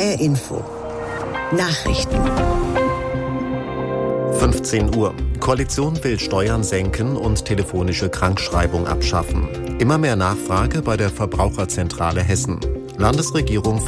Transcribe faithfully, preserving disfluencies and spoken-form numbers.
R Info. Nachrichten. fünfzehn Uhr. Koalition will Steuern senken und telefonische Krankschreibung abschaffen. Immer mehr Nachfrage bei der Verbraucherzentrale Hessen. Landesregierung